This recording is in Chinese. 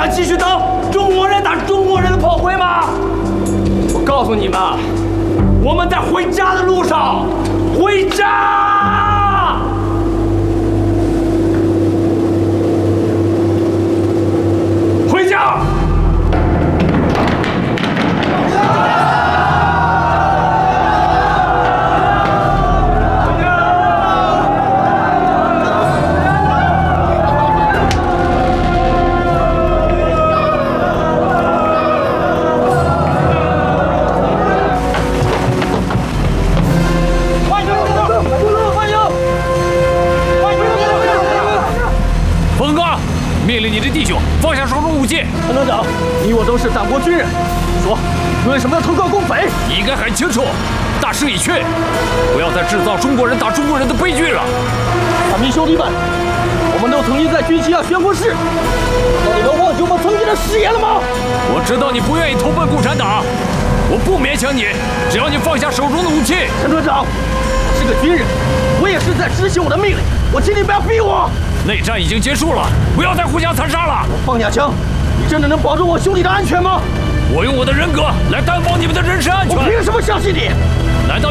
想继续当中国人打中国人的炮灰吗？我告诉你们，我们在回家的路上，回家！回家！ 命令你的弟兄放下手中武器。 参谋长，你我都是党国军人，说你为什么要投靠共匪？ 你应该很清楚，大势已去，不要再制造中国人打中国人的悲剧了。 反民兄弟们，我们都曾经在军旗下宣过誓，难道你们忘记我们曾经的誓言了吗？ 我知道你不愿意投奔共产党，我不勉强你，只要你放下手中的武器。 陈团长，我是个军人，我也是在执行我的命令，我请你不要逼我。 内战已经结束了，不要再互相残杀了。 我放下枪，你真的能保证我兄弟的安全吗？ 我用我的人格来担保你们的人身安全。 我凭什么相信你？ 难道